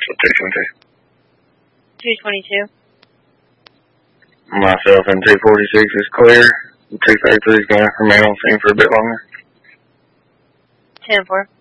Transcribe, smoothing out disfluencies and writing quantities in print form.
222. Myself and 246 is clear. 233 is going to remain on scene for a bit longer. 10-4.